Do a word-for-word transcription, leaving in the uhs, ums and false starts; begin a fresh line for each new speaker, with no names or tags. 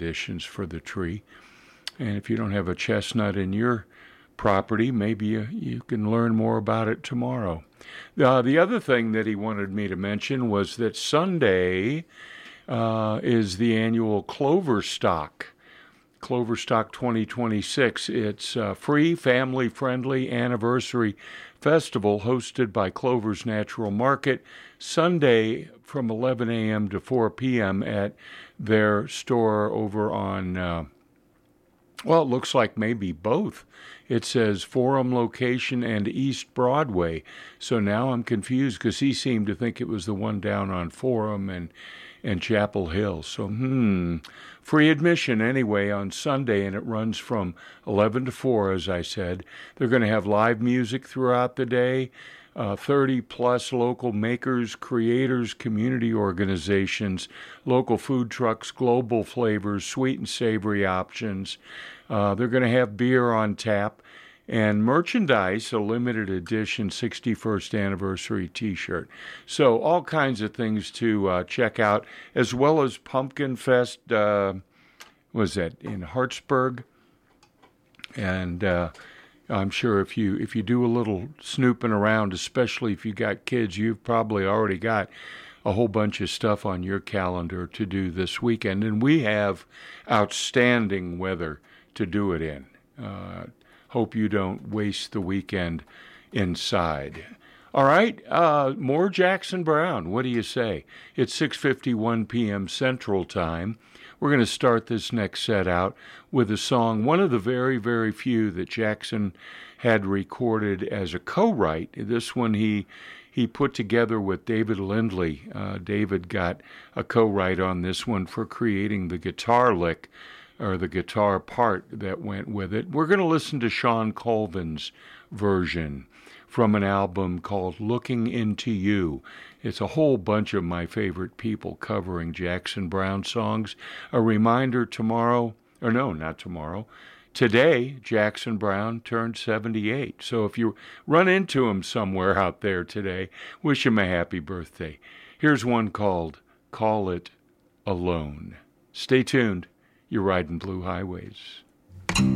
conditions for the tree. And if you don't have a chestnut in your property, maybe you, you can learn more about it tomorrow. Uh, the other thing that he wanted me to mention was that Sunday uh, is the annual Cloverstock. Cloverstock twenty twenty-six. It's a free, family-friendly anniversary festival hosted by Clover's Natural Market, Sunday from eleven a.m. to four p.m. at their store over on, uh, well, it looks like maybe both. It says Forum Location and East Broadway. So now I'm confused because he seemed to think it was the one down on Forum and, and Chapel Hill. So, hmm, free admission anyway on Sunday, and it runs from eleven to four, as I said. They're going to have live music throughout the day. Uh, thirty plus local makers, creators, community organizations, local food trucks, global flavors, sweet and savory options. Uh, they're going to have beer on tap and merchandise, a limited edition sixty-first anniversary t-shirt. So all kinds of things to uh, check out, as well as Pumpkin Fest, uh, was that in Hartsburg? And uh, I'm sure if you if you do a little snooping around, especially if you got kids, you've probably already got a whole bunch of stuff on your calendar to do this weekend. And we have outstanding weather to do it in. Uh, hope you don't waste the weekend inside. All right, uh, more Jackson Browne. What do you say? It's six fifty-one p.m. Central Time. We're going to start this next set out with a song, one of the very, very few that Jackson had recorded as a co-write. This one he he put together with David Lindley. Uh, David got a co-write on this one for creating the guitar lick, or the guitar part that went with it. We're going to listen to Shawn Colvin's version from an album called Looking Into You. It's a whole bunch of my favorite people covering Jackson Browne songs. A reminder, tomorrow, or no, not tomorrow, today, Jackson Browne turned seventy-eight. So if you run into him somewhere out there today, wish him a happy birthday. Here's one called Call It Alone. Stay tuned. You're riding Blue Highways.